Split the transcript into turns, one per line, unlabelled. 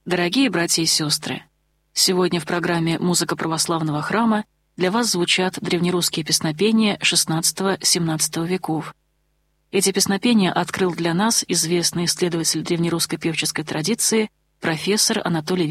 Дорогие братья и сестры, сегодня в программе «Музыка православного храма» для вас звучат древнерусские песнопения XVI-XVII веков. Эти песнопения открыл для нас известный исследователь древнерусской певческой традиции профессор Анатолий